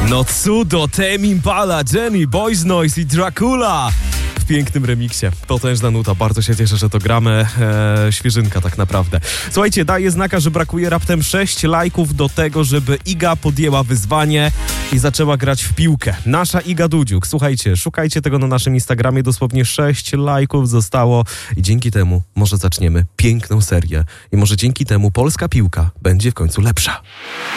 No cudo, Tame Impala, Jenny, Boys Noise i Dracula w pięknym remiksie. Potężna nuta, bardzo się cieszę, że to gramy. Świeżynka tak naprawdę. Słuchajcie, daję znaka, że brakuje raptem 6 lajków do tego, żeby Iga podjęła wyzwanie i zaczęła grać w piłkę. Nasza Iga Dudziuk. Słuchajcie, szukajcie tego na naszym Instagramie. Dosłownie 6 lajków zostało i dzięki temu może zaczniemy piękną serię. I może dzięki temu polska piłka będzie w końcu lepsza.